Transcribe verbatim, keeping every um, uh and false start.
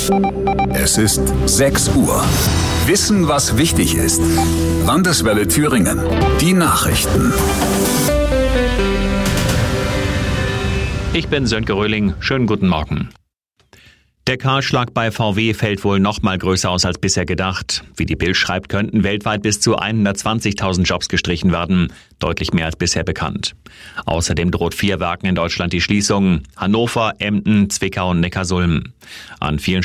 Es ist sechs Uhr. Wissen, was wichtig ist. Landeswelle Thüringen. Die Nachrichten. Ich bin Sönke Röhling. Schönen guten Morgen. Der Kahlschlag bei V W fällt wohl noch mal größer aus als bisher gedacht. Wie die Bild schreibt, könnten weltweit bis zu hundertzwanzigtausend Jobs gestrichen werden. Deutlich mehr als bisher bekannt. Außerdem droht vier Werken in Deutschland die Schließung. Hannover, Emden, Zwickau und Neckarsulm. An vielen